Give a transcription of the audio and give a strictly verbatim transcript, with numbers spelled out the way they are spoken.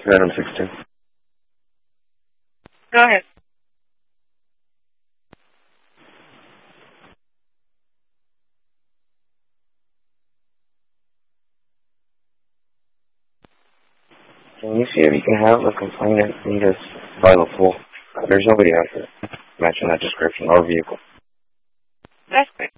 Venom six two. Go ahead. Can you see if you can have a complainant meet us by the pool? There's nobody out here matching that description or vehicle. That's great.